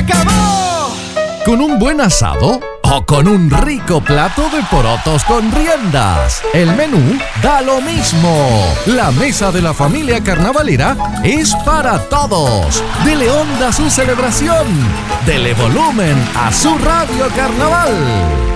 acabó! ¿Con un buen asado o con un rico plato de porotos con riendas? El menú da lo mismo. La mesa de la familia carnavalera es para todos. Dele onda a su celebración. Dele volumen a su Radio Carnaval.